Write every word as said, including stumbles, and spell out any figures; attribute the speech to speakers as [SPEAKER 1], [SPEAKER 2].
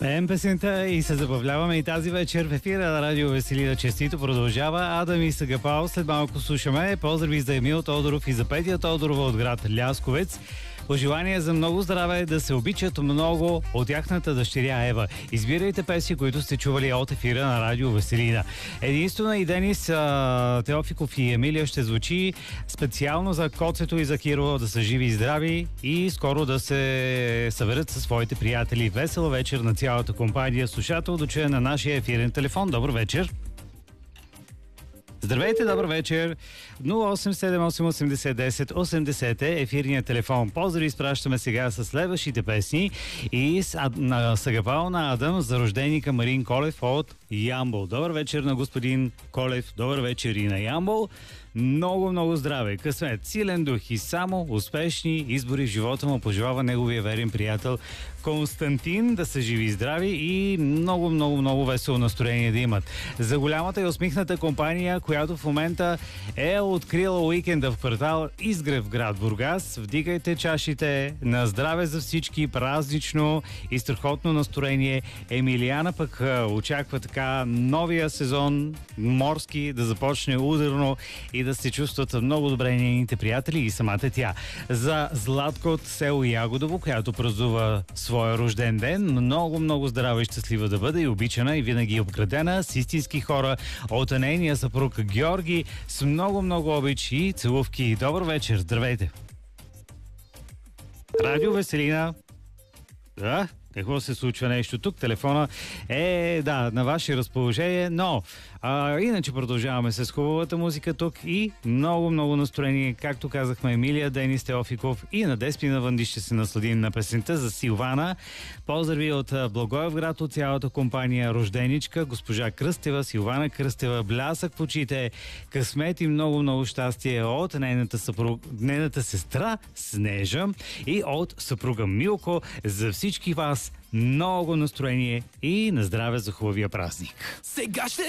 [SPEAKER 1] Пеем песента и се забавляваме и тази вечер в ефира на Радио Веселина. Честито продължава Адам и Сагапал. След малко слушаме поздрави за Емил Тодоров и за Петя Тодорова от град Лясковец. Пожелание за много здраве, да се обичат много от тяхната дъщеря Ева. Избирайте песни, които сте чували от ефира на Радио Веселина. Единствено и Денис а, Теофиков и Емилия ще звучи специално за Коцето и за Киро, да са живи и здрави и скоро да се съберат със своите приятели. Весела вечер на цялата компания. Слушател до чуя на нашия ефирен телефон. Добър вечер! Здравейте, добър вечер! нула осем седем осем осемдесет десет осемдесет е ефирният телефон. Поздрави изпращаме сега с следващите песни и с, на Сагапал на Адам за рожденика Марин Колев от Ямбол. Добър вечер на господин Колев, добър вечер и на Ямбол. Много, много здраве, късмет, силен дух и само успешни избори в живота му пожелава неговия верен приятел Константин, да са живи и здрави и много, много, много весело настроение да имат. За голямата и усмихната компания, която в момента е открила уикенда в квартал Изгрев в град Бургас, вдигайте чашите на здраве за всички, празнично и страхотно настроение. Емилиана пък очаква така новия сезон морски да започне ударно и да се чувстват много добре нейните приятели и самата тя. За Златко от село Ягодово, която празнува своя рожден ден, много, много здрава и щастлива да бъде и обичана и винаги обградена с истински хора от нейния съпруг Георги с много, много обич и целувки. Добър вечер, здравейте! Радио Веселина. Да? Какво се случва нещо тук? Телефона е, да, на ваше разположение, но а, иначе продължаваме с хубавата музика тук и много, много настроение. Както казахме, Емилия, Денис Теофиков и на Деспина Ванди ще се насладим на песента за Силвана. Поздрави от Благоевград от цялата компания рожденичка, госпожа Кръстева, Силвана Кръстева, блясък в очите, късмет и много, много щастие от нейната, съпруг, нейната сестра Снежа и от съпруга Милко. За всички вас много настроение и на здраве за хубавия празник. Сега ще